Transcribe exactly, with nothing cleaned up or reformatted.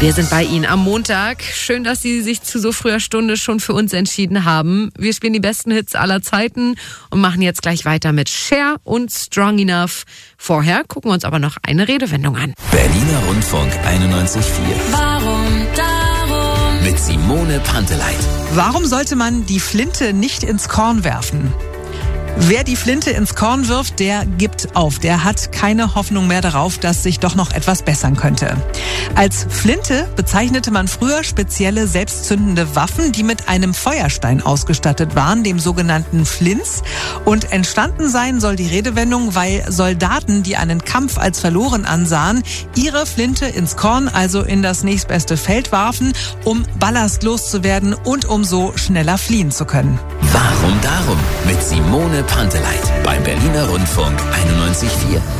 Wir sind bei Ihnen am Montag. Schön, dass Sie sich zu so früher Stunde schon für uns entschieden haben. Wir spielen die besten Hits aller Zeiten und machen jetzt gleich weiter mit Cher und Strong Enough. Vorher gucken wir uns aber noch eine Redewendung an. Berliner Rundfunk einundneunzig Komma vier. Warum darum? Mit Simone Panteleit. Warum sollte man die Flinte nicht ins Korn werfen? Wer die Flinte ins Korn wirft, der gibt auf. Der hat keine Hoffnung mehr darauf, dass sich doch noch etwas bessern könnte. Als Flinte bezeichnete man früher spezielle selbstzündende Waffen, die mit einem Feuerstein ausgestattet waren, dem sogenannten Flints. Und entstanden sein soll die Redewendung, weil Soldaten, die einen Kampf als verloren ansahen, ihre Flinte ins Korn, also in das nächstbeste Feld warfen, um ballastlos zu werden und um so schneller fliehen zu können. Warum darum? Mit Simone Panteleit beim Berliner Rundfunk einundneunzig Komma vier.